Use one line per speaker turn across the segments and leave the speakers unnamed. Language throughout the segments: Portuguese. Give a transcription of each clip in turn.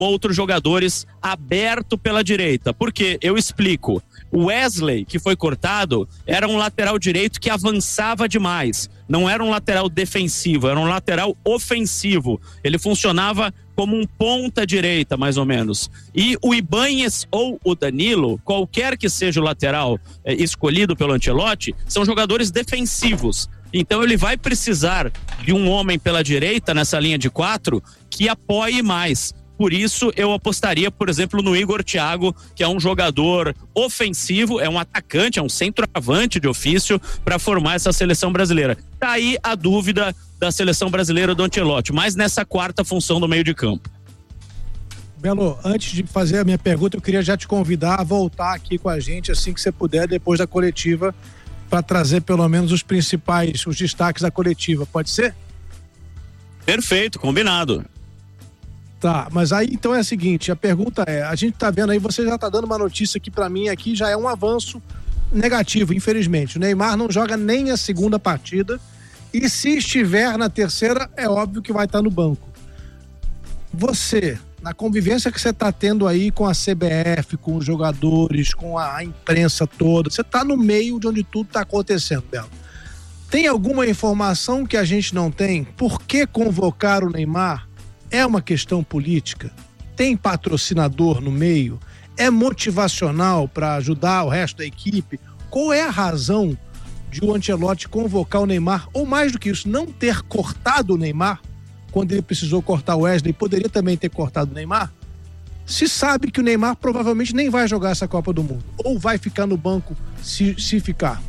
outros jogadores aberto pela direita. Porque, eu explico, o Wesley, que foi cortado, era um lateral direito que avançava demais. Não era um lateral defensivo, era um lateral ofensivo. Ele funcionava como um ponta direita, mais ou menos. E o Ibáñez ou o Danilo, qualquer que seja o lateral escolhido pelo Ancelotti, são jogadores defensivos. Então ele vai precisar de um homem pela direita nessa linha de 4 que apoie mais. Por isso eu apostaria, por exemplo, no Igor Thiago, que é um jogador ofensivo, é um atacante, é um centroavante de ofício para formar essa seleção brasileira. Tá aí a dúvida da seleção brasileira do Ancelotti, mas nessa quarta função do meio de campo.
Belo, antes de fazer a minha pergunta, eu queria já te convidar a voltar aqui com a gente assim que você puder, depois da coletiva, para trazer pelo menos os principais, os destaques da coletiva, pode ser?
Perfeito, combinado.
Tá, mas aí então é a seguinte, a pergunta é, a gente tá vendo aí, você já tá dando uma notícia que pra mim aqui já é um avanço negativo, infelizmente. O Neymar não joga nem a segunda partida e se estiver na terceira, é óbvio que vai estar no banco. Você, na convivência que você tá tendo aí com a CBF, com os jogadores, com a imprensa toda, você tá no meio de onde tudo tá acontecendo, Belo. Tem alguma informação que a gente não tem? Por que convocar o Neymar? É uma questão política? Tem patrocinador no meio? É motivacional para ajudar o resto da equipe? Qual é a razão de o Ancelotti convocar o Neymar? Ou mais do que isso, não ter cortado o Neymar quando ele precisou cortar o Wesley? Poderia também ter cortado o Neymar? Se sabe que o Neymar provavelmente nem vai jogar essa Copa do Mundo. Ou vai ficar no banco se ficar.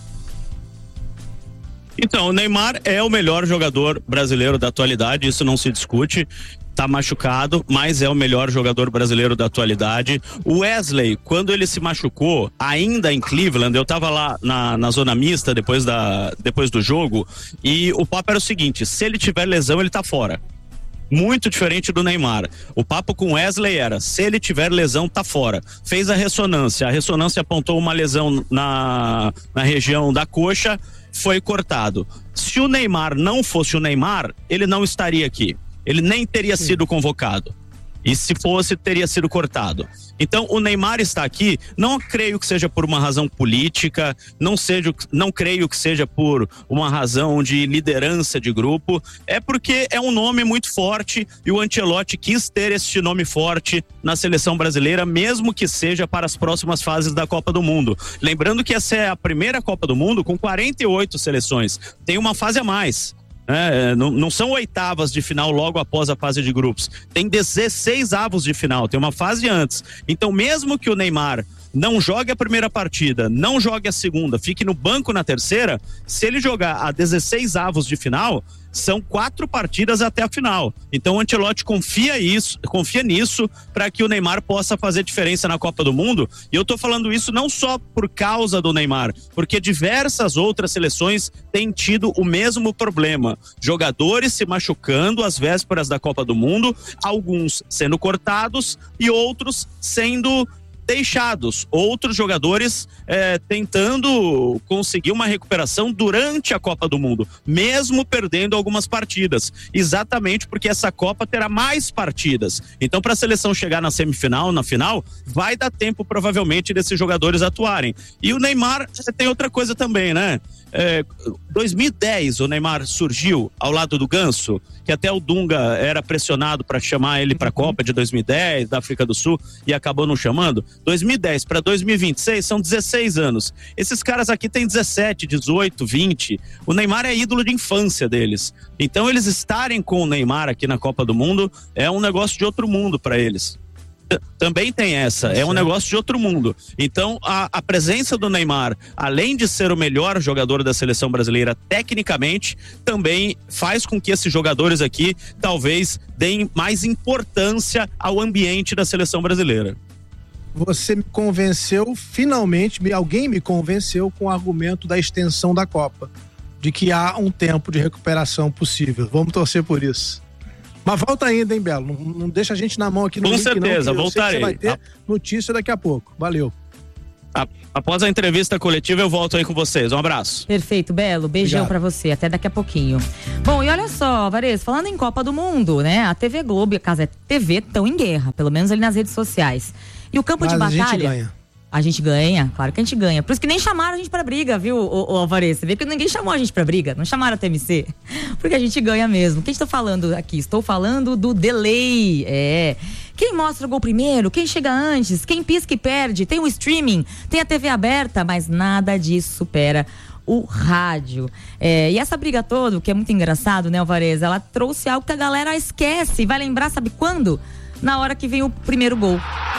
Então, o Neymar é o melhor jogador brasileiro da atualidade, isso não se discute. Tá machucado, mas é o melhor jogador brasileiro da atualidade. O Wesley, quando ele se machucou, ainda em Cleveland, eu tava lá na zona mista depois do jogo, e o papo era o seguinte: se ele tiver lesão, ele tá fora. Muito diferente do Neymar. O papo com o Wesley era: se ele tiver lesão, tá fora. Fez a ressonância apontou uma lesão na região da coxa, foi cortado. Se o Neymar não fosse o Neymar, ele não estaria aqui. Ele nem teria sido convocado. E se fosse, teria sido cortado. Então, o Neymar está aqui, não creio que seja por uma razão política, não creio que seja por uma razão de liderança de grupo, é porque é um nome muito forte e o Ancelotti quis ter este nome forte na seleção brasileira, mesmo que seja para as próximas fases da Copa do Mundo. Lembrando que essa é a primeira Copa do Mundo com 48 seleções, tem uma fase a mais. Não são oitavas de final logo após a fase de grupos, tem 16 avos de final, tem uma fase antes. Então, mesmo que o Neymar não jogue a primeira partida, não jogue a segunda, fique no banco na terceira, se ele jogar a 16 avos de final, são 4 partidas até a final. Então o Ancelotti confia nisso para que o Neymar possa fazer diferença na Copa do Mundo. E eu tô falando isso não só por causa do Neymar, porque diversas outras seleções têm tido o mesmo problema. Jogadores se machucando às vésperas da Copa do Mundo, alguns sendo cortados e outros sendo deixados, outros jogadores tentando conseguir uma recuperação durante a Copa do Mundo, mesmo perdendo algumas partidas, exatamente porque essa Copa terá mais partidas. Então, para a seleção chegar na semifinal, na final, vai dar tempo provavelmente desses jogadores atuarem. E o Neymar tem outra coisa também, né? 2010 o Neymar surgiu ao lado do Ganso, que até o Dunga era pressionado para chamar ele para a Copa de 2010 da África do Sul e acabou não chamando. 2010 para 2026 são 16 anos. Esses caras aqui têm 17, 18, 20. O Neymar é ídolo de infância deles. Então eles estarem com o Neymar aqui na Copa do Mundo é um negócio de outro mundo para eles. Também tem essa, é um negócio de outro mundo. Então a presença do Neymar, além de ser o melhor jogador da seleção brasileira tecnicamente, também faz com que esses jogadores aqui talvez deem mais importância ao ambiente da seleção brasileira.
Você me convenceu, finalmente, alguém me convenceu com o argumento da extensão da Copa, de que há um tempo de recuperação possível. Vamos torcer por isso. Mas volta ainda, hein, Belo? Não deixa a gente na mão aqui no
Com
link,
certeza,
não,
voltarei.
Você vai ter notícia daqui a pouco. Valeu.
Após a entrevista coletiva, eu volto aí com vocês. Um abraço.
Perfeito, Belo. Beijão pra você. Até daqui a pouquinho. Bom, e olha só, Vares, falando em Copa do Mundo, né? A TV Globo e a Casa TV estão em guerra, pelo menos ali nas redes sociais. E o campo de batalha...
a gente ganha.
A gente ganha, claro que a gente ganha. Por isso que nem chamaram a gente pra briga, viu, o Alvarez? Você vê que ninguém chamou a gente pra briga, não chamaram a TMC. Porque a gente ganha mesmo. O que estou falando aqui? Estou falando do delay. Quem mostra o gol primeiro, quem chega antes, quem pisca e perde, tem o streaming, tem a TV aberta, mas nada disso supera o rádio. E essa briga toda, que é muito engraçado, né, Alvarez? Ela trouxe algo que a galera esquece. Vai lembrar, sabe quando? Na hora que vem o primeiro gol.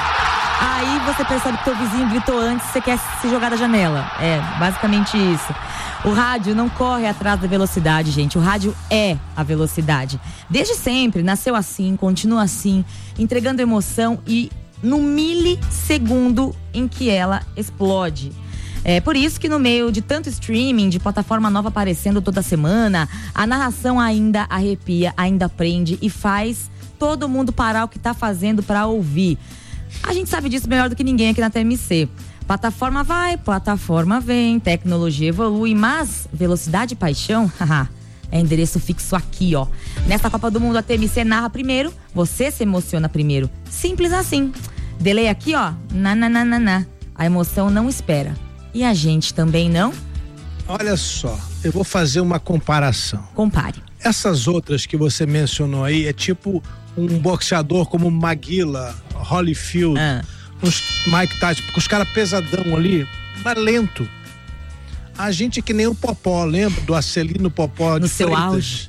Aí você percebe que teu vizinho gritou antes, você quer se jogar da janela. Basicamente isso. O rádio não corre atrás da velocidade, gente. O rádio é a velocidade. Desde sempre, nasceu assim, continua assim, entregando emoção e no milissegundo em que ela explode. Por isso que no meio de tanto streaming, de plataforma nova aparecendo toda semana, a narração ainda arrepia, ainda prende e faz todo mundo parar o que tá fazendo pra ouvir. A gente sabe disso melhor do que ninguém aqui na TMC. Plataforma vai, plataforma vem, tecnologia evolui, mas velocidade e paixão, é endereço fixo aqui, ó. Nesta Copa do Mundo, a TMC narra primeiro, você se emociona primeiro. Simples assim. Delay aqui, ó, na. A emoção não espera. E a gente também não?
Olha só, eu vou fazer uma comparação.
Compare.
Essas outras que você mencionou aí é tipo um boxeador como Maguila, Holyfield, Mike Tyson, porque os caras pesadão ali, mas lento. A gente é que nem o Popó, lembra do Acelino Popó de
seu
Freitas?
auge.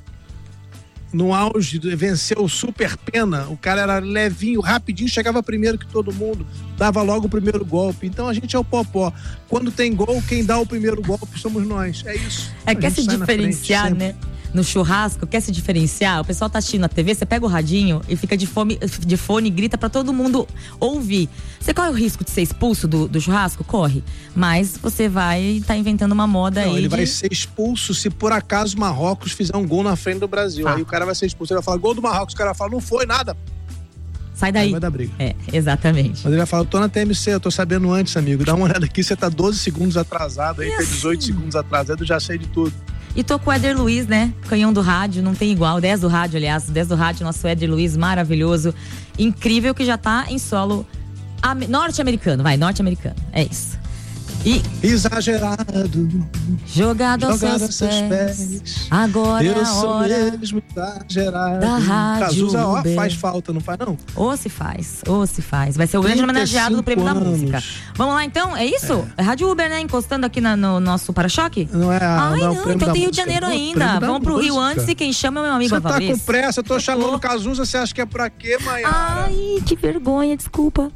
No auge, venceu o Super Pena, o cara era levinho, rapidinho, chegava primeiro que todo mundo, dava logo o primeiro golpe. Então a gente é o Popó. Quando tem gol, quem dá o primeiro golpe somos nós, é isso.
Quer se diferenciar, né? No churrasco, quer se diferenciar, o pessoal tá assistindo a TV, você pega o radinho e fica de fone e grita pra todo mundo ouvir. Você corre o risco de ser expulso do churrasco? Corre. Mas você vai tá inventando uma moda aí.
Ele vai ser expulso se por acaso Marrocos fizer um gol na frente do Brasil. Aí o cara vai ser expulso. Ele vai falar, gol do Marrocos. O cara vai falar, não foi nada.
Sai daí.
Aí vai dar briga.
Exatamente.
Mas ele vai falar, eu tô na TMC, eu tô sabendo antes, amigo. Dá uma olhada aqui, você tá 12 segundos atrasado. Aí tá 18 segundos atrasado, eu já sei de tudo.
E tô com o Éder Luiz, né? Canhão do rádio, não tem igual. 10 do rádio, aliás. 10 do rádio, nosso Éder Luiz, maravilhoso. Incrível, que já tá em solo norte-americano. norte-americano. É isso. E
exagerado.
Jogado aos seus pés. Agora
eu
é a
sou
hora
mesmo exagerado.
da rádio.
Cazuza, faz falta, não faz não?
Ou se faz. Vai ser o grande homenageado do Prêmio da Música. Vamos lá então? É isso? É Rádio Uber, né? Encostando aqui no nosso para-choque?
Não é
não,
é o Prêmio
então
da
tem Rio
Música,
de Janeiro
não,
ainda. Vamos pro Rio antes e quem chama é meu amigo Alvarez.
Você tá com pressa, eu tô chamando o Cazuza, você acha que é pra quê, Maiara?
Ai, que vergonha, desculpa.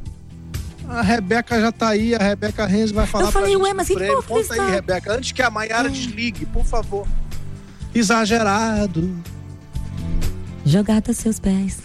A Rebeca já tá aí, a Rebeca Renz vai falar.
Eu falei,
pra gente
mas que
prêmio. Conta aí, Rebeca, antes que a Maiara desligue, por favor. Exagerado.
Jogado aos seus pés.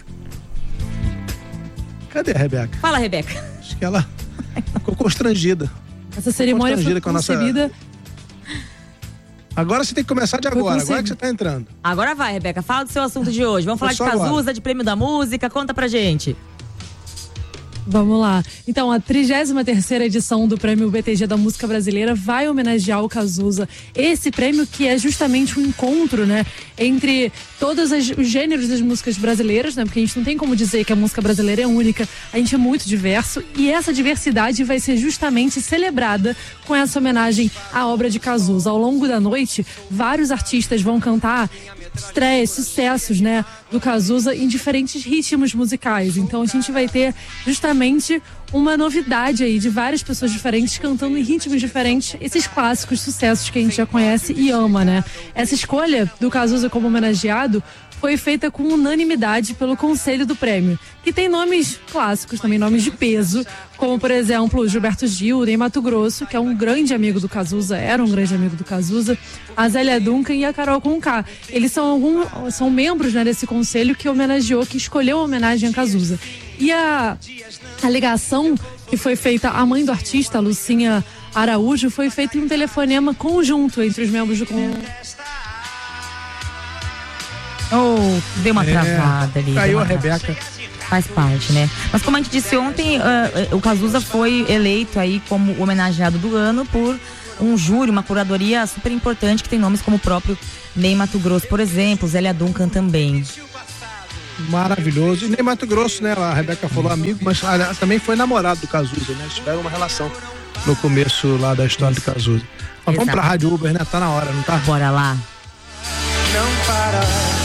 Cadê a Rebeca?
Fala, Rebeca.
Acho que ela ficou constrangida.
Essa cerimônia foi concebida.
Agora você tem que começar de agora que você tá entrando.
Agora vai, Rebeca, fala do seu assunto de hoje. Vamos falar de Cazuza, agora. De Prêmio da Música, conta pra gente.
Vamos lá. Então, a 33ª edição do Prêmio BTG da Música Brasileira vai homenagear o Cazuza. Esse prêmio que é justamente um encontro, né, entre todos os gêneros das músicas brasileiras, né, porque a gente não tem como dizer que a música brasileira é única, a gente é muito diverso e essa diversidade vai ser justamente celebrada com essa homenagem à obra de Cazuza. Ao longo da noite, vários artistas vão cantar estreias, sucessos, né, do Cazuza em diferentes ritmos musicais. Então a gente vai ter justamente uma novidade aí de várias pessoas diferentes cantando em ritmos diferentes esses clássicos sucessos que a gente já conhece e ama, né? Essa escolha do Cazuza como homenageado foi feita com unanimidade pelo Conselho do Prêmio, que tem nomes clássicos, também nomes de peso, como, por exemplo, Gilberto Gil, Ney Matogrosso, que é um grande amigo do Cazuza, era um grande amigo do Cazuza, a Zélia Duncan e a Carol Conká. Eles são membros, né, desse conselho que homenageou, que escolheu a homenagem a Cazuza. E a ligação que foi feita à mãe do artista, a Lucinha Araújo, foi feita em um telefonema conjunto entre os membros do conselho.
Deu uma travada ali.
Caiu a Rebeca.
Faz parte, né? Mas como a gente disse ontem, o Cazuza foi eleito aí como o homenageado do ano por um júri, uma curadoria super importante que tem nomes como o próprio Ney Matogrosso, por exemplo, Zélia Duncan também.
Maravilhoso. E Ney Matogrosso, né? A Rebeca falou amigo, mas também foi namorado do Cazuza, né? Eles tiveram uma relação no começo lá da história do Cazuza. Mas vamos pra Rádio Uber, né? Tá na hora, não tá?
Bora lá.
Não para.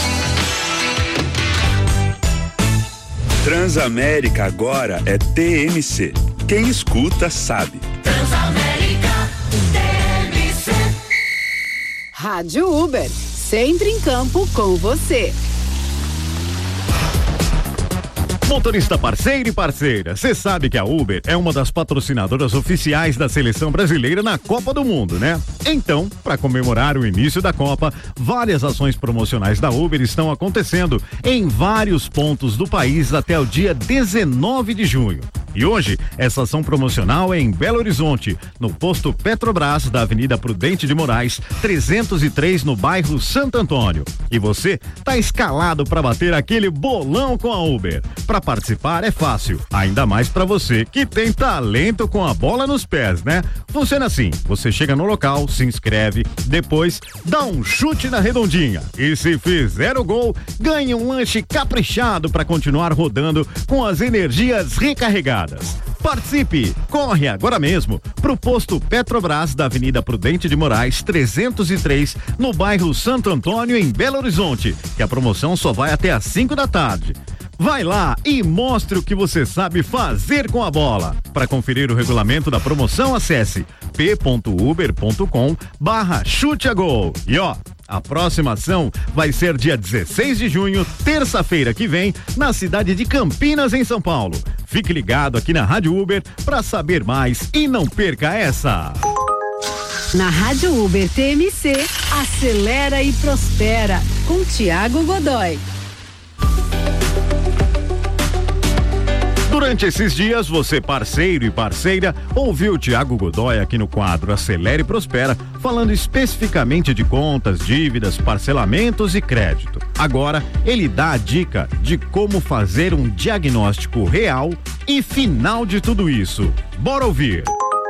Transamérica agora é TMC. Quem escuta sabe.
Transamérica TMC. Rádio Uber, sempre em campo com você.
Motorista parceiro e parceira, você sabe que a Uber é uma das patrocinadoras oficiais da seleção brasileira na Copa do Mundo, né? Então, para comemorar o início da Copa, várias ações promocionais da Uber estão acontecendo em vários pontos do país até o dia 19 de junho. E hoje, essa ação promocional é em Belo Horizonte, no posto Petrobras da Avenida Prudente de Moraes, 303, no bairro Santo Antônio. E você tá escalado para bater aquele bolão com a Uber. Para participar é fácil, ainda mais para você que tem talento com a bola nos pés, né? Funciona assim: você chega no local, se inscreve, depois dá um chute na redondinha e se fizer o gol, ganha um lanche caprichado para continuar rodando com as energias recarregadas. Participe! Corre agora mesmo pro posto Petrobras da Avenida Prudente de Moraes, 303, no bairro Santo Antônio, em Belo Horizonte, que a promoção só vai até às 5 da tarde. Vai lá e mostre o que você sabe fazer com a bola. Para conferir o regulamento da promoção, acesse p.uber.com/chute-a-gol. E ó, a próxima ação vai ser dia 16 de junho, terça-feira que vem, na cidade de Campinas, em São Paulo. Fique ligado aqui na Rádio Uber para saber mais e não perca essa.
Na Rádio Uber TMC, acelera e prospera, com Thiago Godoy.
Durante esses dias, você, parceiro e parceira, ouviu o Thiago Godoy aqui no quadro Acelera e Prospera, falando especificamente de contas, dívidas, parcelamentos e crédito. Agora, ele dá a dica de como fazer um diagnóstico real e final de tudo isso. Bora ouvir!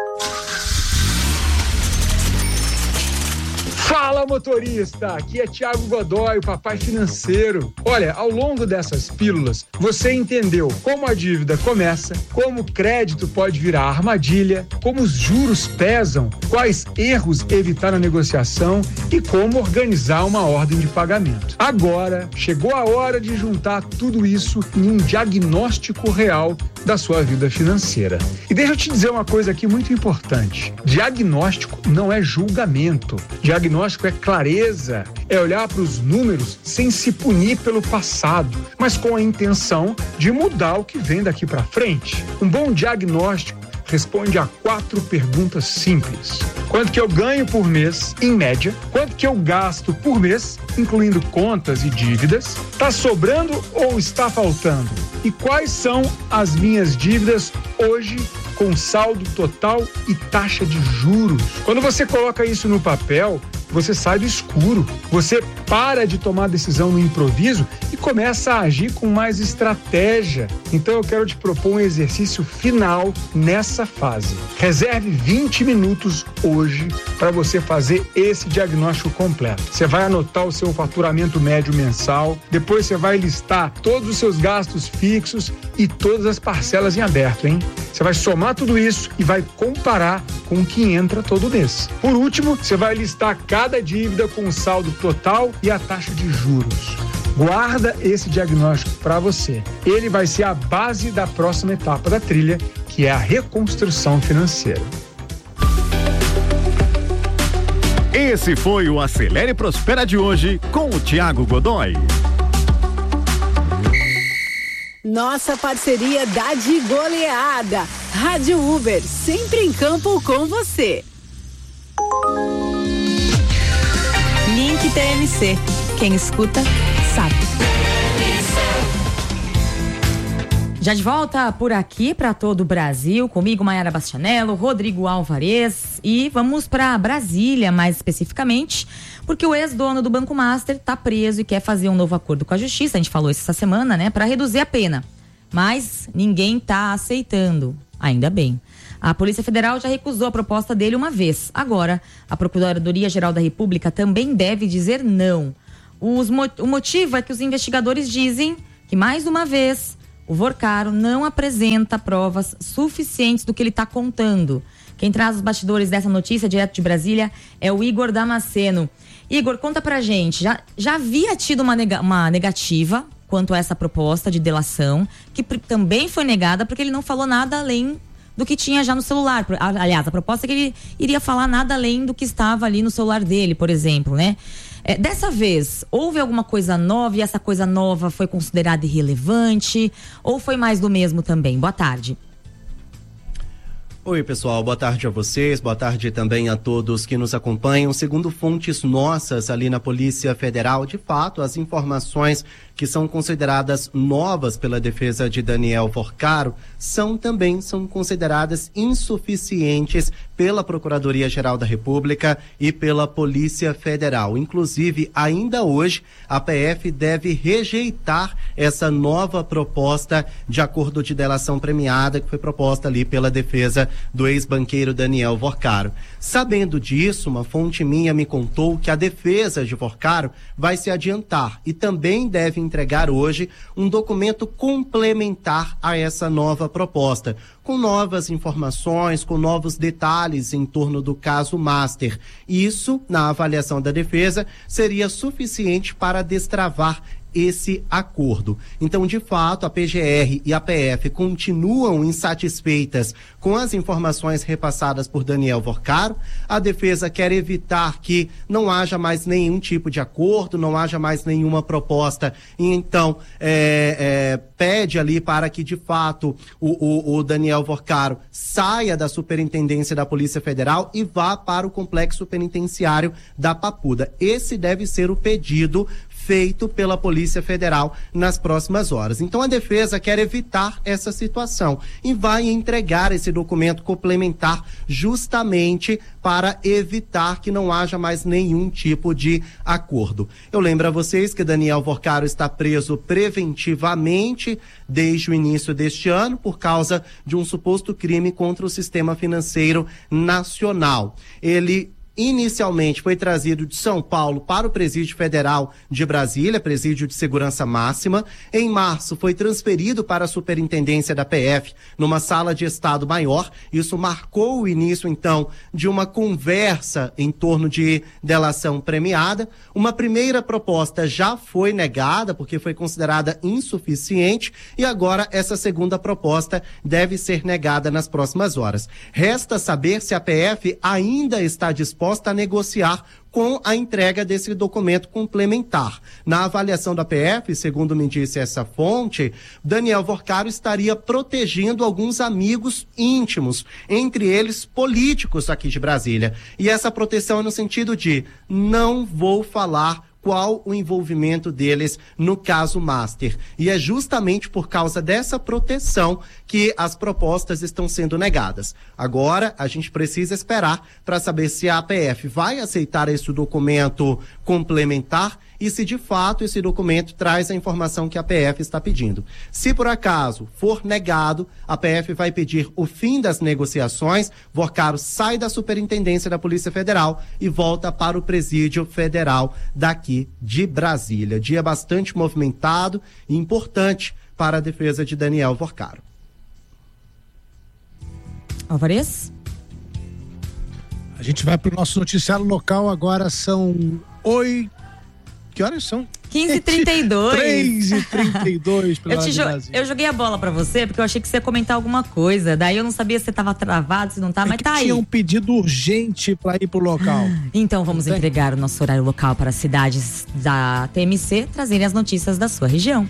Fala, motorista! Aqui é Thiago Godoy, o papai financeiro. Olha, ao longo dessas pílulas, você entendeu como a dívida começa, como o crédito pode virar armadilha, como os juros pesam, quais erros evitar na negociação e como organizar uma ordem de pagamento. Agora, chegou a hora de juntar tudo isso em um diagnóstico real da sua vida financeira. E deixa eu te dizer uma coisa aqui muito importante. Diagnóstico não é julgamento. Diagnóstico é clareza, é olhar para os números sem se punir pelo passado, mas com a intenção de mudar o que vem daqui para frente. Um bom diagnóstico responde a 4 perguntas simples. Quanto que eu ganho por mês, em média? Quanto que eu gasto por mês, incluindo contas e dívidas? Está sobrando ou está faltando? E quais são as minhas dívidas hoje, com saldo total e taxa de juros? Quando você coloca isso no papel, você sai do escuro, você para de tomar decisão no improviso e começa a agir com mais estratégia. Então eu quero te propor um exercício final nessa fase. Reserve 20 minutos hoje para você fazer esse diagnóstico completo. Você vai anotar o seu faturamento médio mensal, depois você vai listar todos os seus gastos fixos e todas as parcelas em aberto, hein? Você vai somar tudo isso e vai comparar com o que entra todo mês. Por último, você vai listar cada dívida com o saldo total e a taxa de juros. Guarda esse diagnóstico para você. Ele vai ser a base da próxima etapa da trilha, que é a reconstrução financeira.
Esse foi o Acelera e Prospera de hoje com o Thiago Godoy.
Nossa parceria dá de goleada. Rádio Uber, sempre em campo com você.
Link TMC. Quem escuta, sabe. Já de volta por aqui para todo o Brasil, comigo Mayara Bastianello, Rodrigo Alvarez, e vamos para Brasília mais especificamente, porque o ex-dono do Banco Master está preso e quer fazer um novo acordo com a Justiça, a gente falou isso essa semana, né, para reduzir a pena. mas ninguém está aceitando, ainda bem. A Polícia Federal já recusou a proposta dele uma vez. Agora, a Procuradoria-Geral da República também deve dizer não. O motivo é que os investigadores dizem que, mais uma vez, o Vorcaro não apresenta provas suficientes do que ele está contando. Quem traz os bastidores dessa notícia, direto de Brasília, é o Igor Damasceno. Igor, conta pra gente, já havia tido uma negativa quanto a essa proposta de delação, que também foi negada porque ele não falou nada além do que tinha já no celular. Aliás, a proposta é que ele iria falar nada além do que estava ali no celular dele, por exemplo, né? Dessa vez, houve alguma coisa nova e essa coisa nova foi considerada irrelevante ou foi mais do mesmo também? Boa tarde.
Oi, pessoal, boa tarde a vocês, boa tarde também a todos que nos acompanham. Segundo fontes nossas ali na Polícia Federal, de fato, as informações que são consideradas novas pela defesa de Daniel Vorcaro são consideradas insuficientes pela Procuradoria-Geral da República e pela Polícia Federal. Inclusive, ainda hoje, a PF deve rejeitar essa nova proposta de acordo de delação premiada que foi proposta ali pela defesa do ex-banqueiro Daniel Vorcaro. Sabendo disso, uma fonte minha me contou que a defesa de Vorcaro vai se adiantar e também deve entregar hoje um documento complementar a essa nova proposta, com novas informações, com novos detalhes em torno do caso Master. Isso, na avaliação da defesa, seria suficiente para destravar esse acordo. Então, de fato, a PGR e a PF continuam insatisfeitas com as informações repassadas por Daniel Vorcaro. A defesa quer evitar que não haja mais nenhum tipo de acordo, não haja mais nenhuma proposta, e então pede ali para que, de fato, o Daniel Vorcaro saia da superintendência da Polícia Federal e vá para o complexo penitenciário da Papuda. Esse deve ser o pedido feito pela Polícia Federal nas próximas horas. Então a defesa quer evitar essa situação e vai entregar esse documento complementar justamente para evitar que não haja mais nenhum tipo de acordo. Eu lembro a vocês que Daniel Vorcaro está preso preventivamente desde o início deste ano por causa de um suposto crime contra o sistema financeiro nacional. Ele inicialmente foi trazido de São Paulo para o Presídio Federal de Brasília, Presídio de Segurança Máxima. Em março foi transferido para a Superintendência da PF, numa sala de Estado maior. Isso marcou o início, então, de uma conversa em torno de delação premiada. Uma primeira proposta já foi negada, porque foi considerada insuficiente, e agora essa segunda proposta deve ser negada nas próximas horas. Resta saber se a PF ainda está disposta a negociar com a entrega desse documento complementar. Na avaliação da PF, segundo me disse essa fonte, Daniel Vorcaro estaria protegendo alguns amigos íntimos, entre eles políticos aqui de Brasília. E essa proteção é no sentido de não vou falar qual o envolvimento deles no caso Master. E é justamente por causa dessa proteção que as propostas estão sendo negadas. Agora, a gente precisa esperar para saber se a APF vai aceitar esse documento complementar e se de fato esse documento traz a informação que a PF está pedindo. Se por acaso for negado, a PF vai pedir o fim das negociações, Vorcaro sai da Superintendência da Polícia Federal e volta para o Presídio Federal daqui de Brasília. Dia bastante movimentado e importante para a defesa de Daniel Vorcaro.
Alvarez?
A gente vai para o nosso noticiário local, agora são 8. Que horas são?
15h32.
3h32 pela Brasil.
Eu joguei a bola pra você porque eu achei que você ia comentar alguma coisa. Daí eu não sabia se você tava travado, se não tá, mas tá aí.
Tinha um pedido urgente pra ir pro local.
Então vamos entregar o nosso horário local para as cidades da TMC trazerem as notícias da sua região.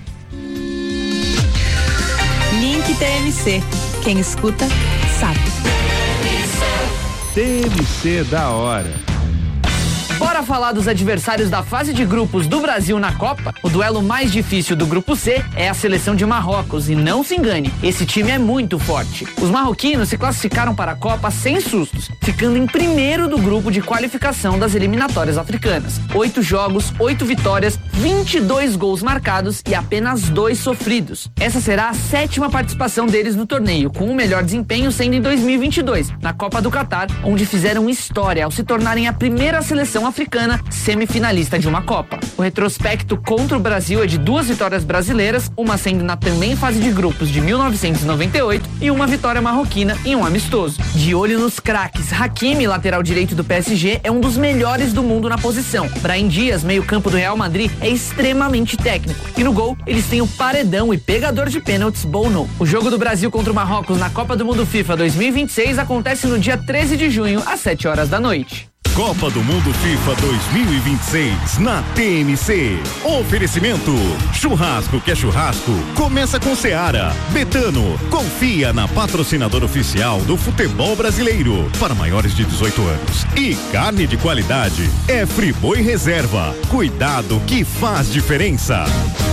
Link TMC. Quem escuta, sabe.
TMC da hora.
Bora Bora falar dos adversários da fase de grupos do Brasil na Copa? O duelo mais difícil do grupo C é a seleção de Marrocos e não se engane, esse time é muito forte. Os marroquinos se classificaram para a Copa sem sustos, ficando em primeiro do grupo de qualificação das eliminatórias africanas. 8 jogos, 8 vitórias, 22 gols marcados e apenas 2 sofridos. Essa será a 7ª participação deles no torneio, com o melhor desempenho sendo em 2022, na Copa do Catar, onde fizeram história ao se tornarem a primeira seleção africana semifinalista de uma Copa. O retrospecto contra o Brasil é de 2 vitórias brasileiras, uma sendo na também fase de grupos de 1998 e uma vitória marroquina em um amistoso. De olho nos craques, Hakimi, lateral direito do PSG, é um dos melhores do mundo na posição. Brahim Dias, meio-campo do Real Madrid, é extremamente técnico. E no gol, eles têm o paredão e pegador de pênaltis Bono. O jogo do Brasil contra o Marrocos na Copa do Mundo FIFA 2026 acontece no dia 13 de junho, às 7 horas da noite.
Copa do Mundo FIFA 2026 na TMC. Oferecimento: churrasco que é churrasco, começa com Seara. Betano, confia na patrocinadora oficial do futebol brasileiro para maiores de 18 anos. E carne de qualidade é Friboi Reserva. Cuidado que faz diferença.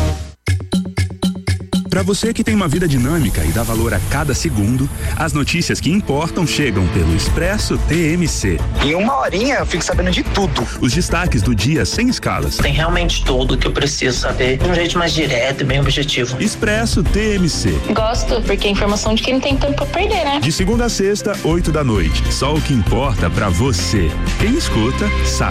Para você que tem uma vida dinâmica e dá valor a cada segundo, as notícias que importam chegam pelo Expresso TMC.
Em uma horinha eu fico sabendo de tudo.
Os destaques do dia sem escalas.
Tem realmente tudo que eu preciso saber de um jeito mais direto e bem objetivo.
Expresso TMC.
Gosto, porque é informação de quem não tem tempo pra perder, né?
De segunda a sexta, 8 da noite. Só o que importa pra você. Quem escuta, sabe.